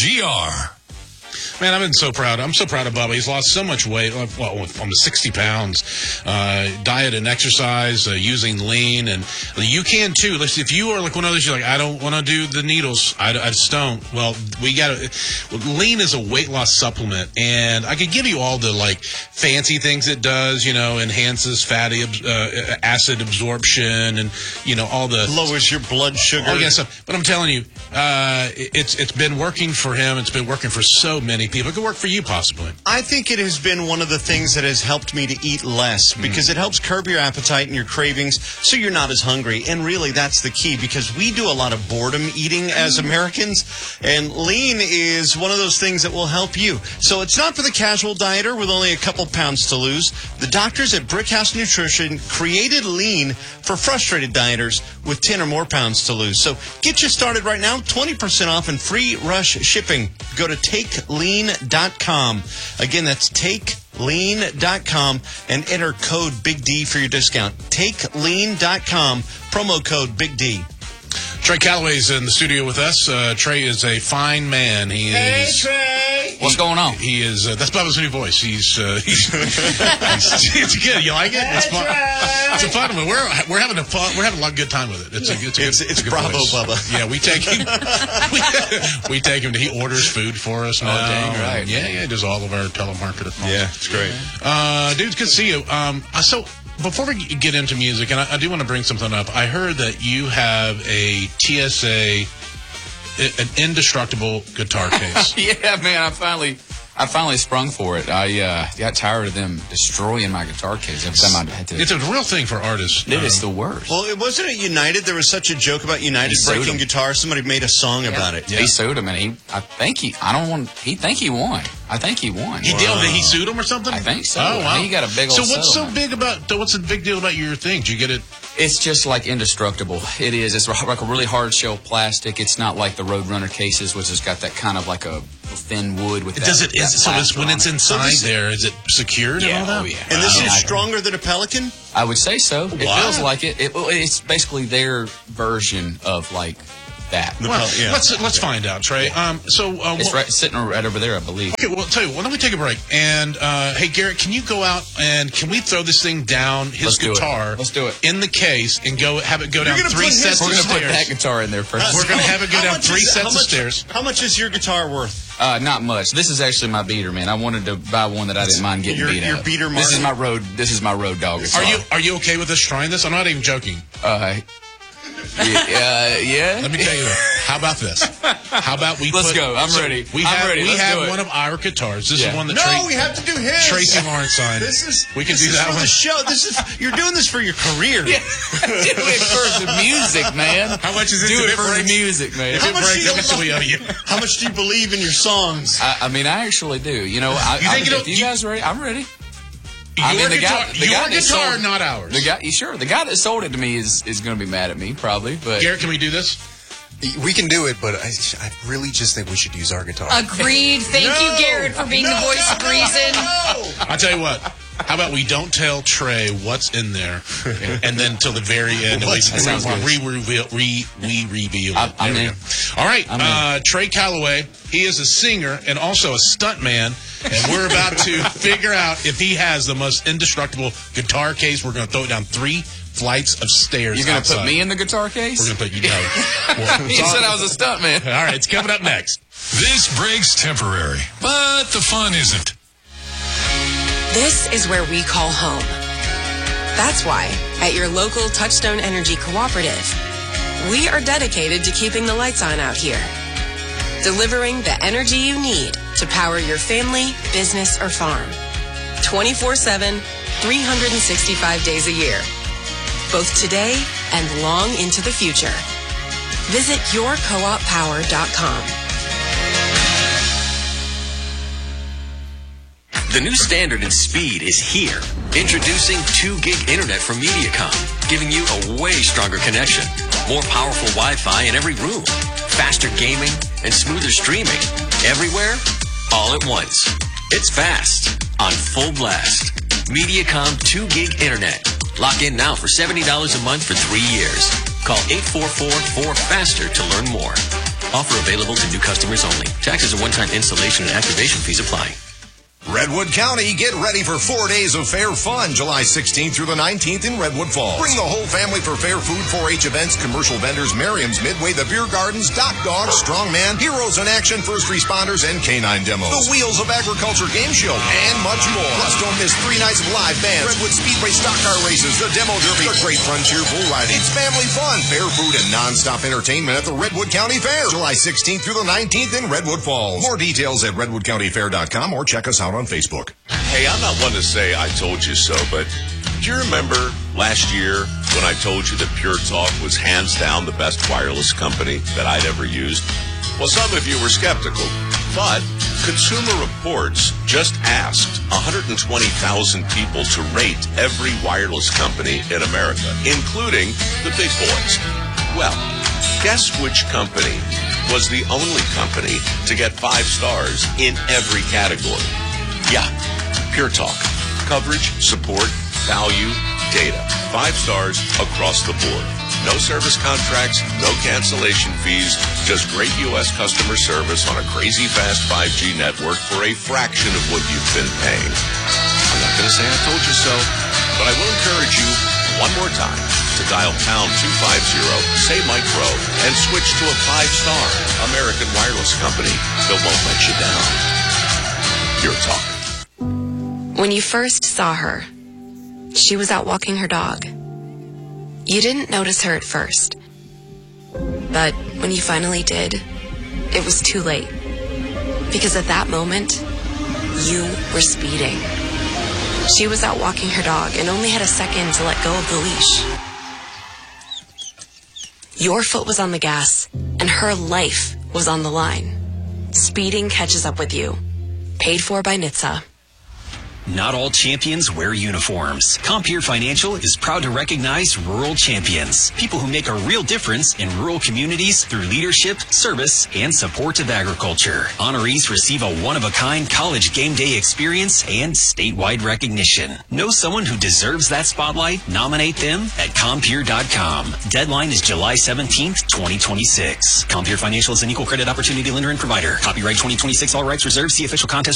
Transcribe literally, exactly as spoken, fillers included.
G R. Man, I've been so proud. I'm so proud of Bubba. He's lost so much weight, well, almost sixty pounds. Uh, diet and exercise, uh, using lean, and you can too. Listen, if you are like one of those, you're like, I don't want to do the needles. I, I just don't. Well, we got to. Lean is a weight loss supplement, and I could give you all the like fancy things it does. You know, enhances fatty uh, acid absorption, and you know all the lowers your blood sugar. All that stuff. But I'm telling you, uh, it's it's been working for him. It's been working for so many people. It could work for you, possibly. I think it has been one of the things that has helped me to eat less because mm. it helps curb your appetite and your cravings so you're not as hungry. And really, that's the key because we do a lot of boredom eating as Americans, and lean is one of those things that will help you. So it's not for the casual dieter with only a couple pounds to lose. The doctors at Brickhouse Nutrition created lean for frustrated dieters with ten or more pounds to lose. So get you started right now, twenty percent off and free rush shipping. Go to take lean dot com. Again, that's take lean dot com and enter code Big D for your discount. take lean dot com, promo code Big D. Trey Calloway's in the studio with us. Uh, Trey is a fine man. He hey, is. Trey. What's going on? He is. Uh, that's Bubba's new voice. He's. Uh, he's, he's it's good. You like it? Hey, it's fun. Trey. It's a fun one. We're we're having a fun. We're having a lot of good time with it. It's a. It's a it's, good, it's, it's a good Bravo voice. Bubba. Yeah, we take him. we, we take him. To, he orders food for us now. Oh, dang right. Yeah, yeah. He does all of our telemarketing. Yeah, it's great. Uh, dude, good to see you. Um, so. Before we get into music, and I, I do want to bring something up, I heard that you have a T S A, an indestructible guitar case. Yeah, man, I finally, I finally sprung for it. I uh, got tired of them destroying my guitar case every time I had to. It's a real thing for artists. Dude, um, it's the worst. Well, it wasn't it United? There was such a joke about United He sued breaking him. guitars. Somebody made a song Yeah. about it. Yeah. He sued him, and he, I think he, I don't want, he think he won. I think he won. He did. He sued him or something. I think so. Oh wow! He got a big old So what's settlement. so big about? What's the big deal about your thing? Did you get it? It's just like indestructible. It is. It's like a really hard shell plastic. It's not like the Roadrunner cases, which has got that kind of like a thin wood with that. Does it? that Is, so it's, when plaster it's on it. inside So this- there, is it secured Yeah, and all that? oh, yeah. And this Wow. is stronger than a Pelican? I would say so. It Wow. feels like it. it. well, It's basically their version of like that. The Well, Pel- yeah. let's let's find out, Trey. Um, so uh, It's what- right, sitting right over there, I believe. Okay, well, I'll tell you what, let me take a break. And, uh, hey, Garrett, can you go out and can we throw this thing down, his Let's do it. guitar, Let's do it. in the case and go have it go down gonna three put his- sets We're of gonna put stairs? that guitar in there first. We're going to have it go How down much three is- sets how of much- stairs. How much is your guitar worth? Uh, not much. This is actually my beater, man. I wanted to buy one that I didn't mind getting Your- beat your up. beater This is Martin? my road. This is my road dog. Are guitar. you are you okay with us trying this? I'm not even joking. Uh, yeah, uh, yeah. Let me tell you what. How about this? How about we Let's put, go. I'm so ready. We I'm have ready. we Let's have do it. one of our guitars. This Yeah. is one that No, Tra- we have to do his. Tracy Lawrence signed. This is we can this do is that for one. the show. This is you're doing this for your career. Do it for the music, man. How much is it Do if it it for the breaks? music, man. If How it much breaks, do you how much do we owe you? How much do you believe in your songs? I, I mean, I actually do. You know, I, You I, think it'll- if you you- guys ready, I'm ready. Your I mean, the guitar, guy, the your guy that guitar, sold, not ours. The guy, sure, the guy that sold it to me is is going to be mad at me, probably. But Garrett, can we do this? We can do it, but I, I really just think we should use our guitar. Agreed. Thank No. you, Garrett, for being No, the voice no, of no, reason. no. I'll tell you what. How about we don't tell Trey what's in there, and then till the very end, we, That sounds good. we, we, reveal, re, we reveal it. I'm- I'm There we in. go. All right, I'm in. uh, Trey Calloway. He is a singer and also a stunt man, and we're about to figure out if he has the most indestructible guitar case. We're going to throw it down three flights of stairs. you're going to outside. put me in the guitar case? We're going to put you down. Well, You said I was a stunt man. All right, it's coming up next. This break's temporary, but the fun isn't. This is where we call home. That's why, at your local Touchstone Energy Cooperative, we are dedicated to keeping the lights on out here, delivering the energy you need to power your family, business, or farm. twenty-four seven, three hundred sixty-five days a year, both today and long into the future. Visit your co op power dot com. The new standard in speed is here. Introducing two gig internet from Mediacom, giving you a way stronger connection, more powerful Wi-Fi in every room, faster gaming, and smoother streaming. Everywhere, all at once. It's fast, on full blast. Mediacom two gig internet. Lock in now for seventy dollars a month for three years. Call eight four four, four, FASTER to learn more. Offer available to new customers only. Taxes and one-time installation and activation fees apply. Redwood County, get ready for four days of fair fun, July sixteenth through the nineteenth in Redwood Falls. Bring the whole family for fair food, four H events, commercial vendors, Merriam's, Midway, the Beer Gardens, Doc Dogs, Strongman, Heroes in Action, First Responders, and Canine Demos. The Wheels of Agriculture Game Show, and much more. Plus, don't miss three nights of live bands, Redwood Speedway stock car races, the Demo Derby, the Great Frontier Bull Riding. It's family fun, fair food, and non-stop entertainment at the Redwood County Fair, July sixteenth through the nineteenth in Redwood Falls. More details at redwood county fair dot com or check us out on Facebook. Hey, I'm not one to say I told you so, but do you remember last year when I told you that Pure Talk was hands down the best wireless company that I'd ever used? Well, some of you were skeptical, but Consumer Reports just asked one hundred twenty thousand people to rate every wireless company in America, including the big boys. Well, guess which company was the only company to get five stars in every category? Yeah, Pure Talk. Coverage, support, value, data. Five stars across the board. No service contracts, no cancellation fees, just great U S customer service on a crazy fast five G network for a fraction of what you've been paying. I'm not going to say I told you so, but I will encourage you one more time to dial pound two fifty, say Mike Rowe, and switch to a five-star American wireless company that won't let you down. Pure Talk. When you first saw her, she was out walking her dog. You didn't notice her at first. But when you finally did, it was too late. Because at that moment, you were speeding. She was out walking her dog and only had a second to let go of the leash. Your foot was on the gas, and her life was on the line. Speeding catches up with you. Paid for by N H T S A. Not all champions wear uniforms. Compeer Financial is proud to recognize rural champions, people who make a real difference in rural communities through leadership, service, and support of agriculture. Honorees receive a one-of-a-kind college game day experience and statewide recognition. Know someone who deserves that spotlight? Nominate them at compeer dot com. Deadline is July seventeenth, twenty twenty-six. Compeer Financial is an equal credit opportunity lender and provider. Copyright twenty twenty-six, all rights reserved. See official contest